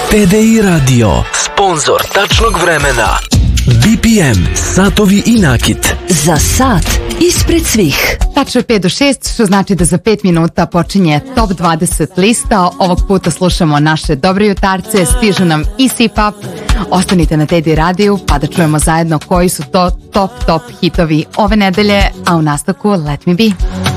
TDI Radio, sponzor tačnog vremena. BPM, satovi i nakit. Za sat ispred svih. Tačno je 5 do 6, što znači da za 5 minuta počinje Top 20 lista. Ovog puta slušamo naše dobre jutarce, stižu nam i Sip-Up. Ostanite na TDI radiju pa da čujemo zajedno koji su to top hitovi ove nedelje, a u nastavku Let Me Be.